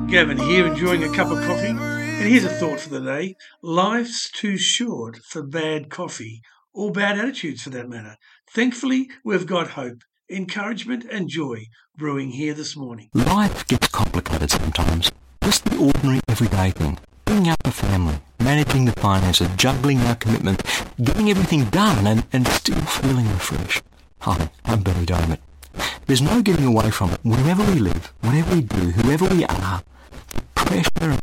Gavin here, enjoying a cup of coffee. And here's a thought for the day. Life's too short for bad coffee, or bad attitudes for that matter. Thankfully, we've got hope, encouragement and joy brewing here this morning. Life gets complicated sometimes. Just the ordinary everyday thing. Bringing up a family, managing the finances, juggling our commitment, getting everything done and still feeling refreshed. Hi, I'm Billy Diamond. There's no getting away from it. Wherever we live, whatever we do, whoever we are, the pressure